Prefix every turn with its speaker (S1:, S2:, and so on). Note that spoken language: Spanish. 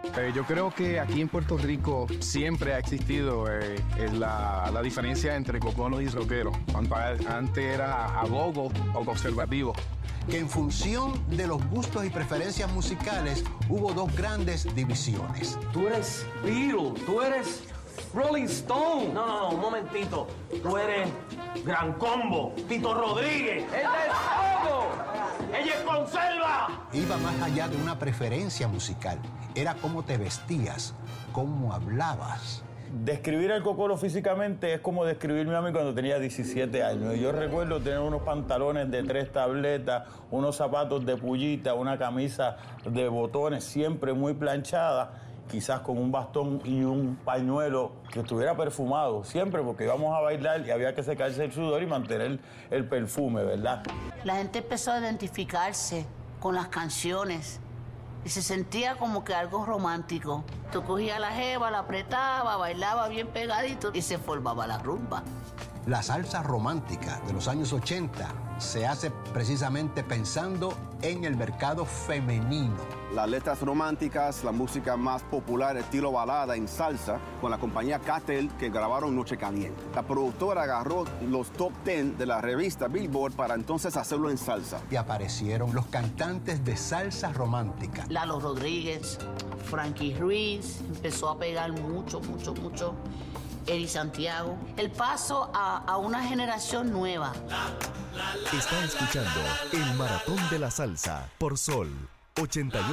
S1: Yo creo que aquí en Puerto Rico siempre ha existido la diferencia entre cocono y rockero. Antes era agogo o conservativo.
S2: Que en función de los gustos y preferencias musicales hubo dos grandes divisiones.
S3: Tú eres Beatles, tú eres Rolling Stone. No, un momentito. Tú eres Gran Combo, Tito Rodríguez. ¡Ella es todo! ¡Ella es conserva!
S2: Iba más allá de una preferencia musical. Era cómo te vestías, cómo hablabas.
S4: Describir al Cocolo físicamente es como describirme a mí cuando tenía 17 años. Yo recuerdo tener unos pantalones de 3 tabletas, unos zapatos de pullita, una camisa de botones siempre muy planchada, quizás con un bastón y un pañuelo que estuviera perfumado, siempre porque íbamos a bailar y había que secarse el sudor y mantener el perfume, ¿verdad?
S5: La gente empezó a identificarse con las canciones y se sentía como que algo romántico. Tú cogías a la jeva, la apretaba, bailaba bien pegadito y se formaba la rumba.
S2: La salsa romántica de los años 80 se hace precisamente pensando en el mercado femenino.
S6: Las letras románticas, la música más popular, estilo balada en salsa, con la compañía Catel que grabaron Noche Caliente. La productora agarró los top 10 de la revista Billboard para entonces hacerlo en salsa.
S2: Y aparecieron los cantantes de salsa romántica.
S5: Lalo Rodríguez, Frankie Ruiz, empezó a pegar mucho. Eri Santiago. El paso a una generación nueva.
S7: Está escuchando el Maratón de la Salsa por Sol 88.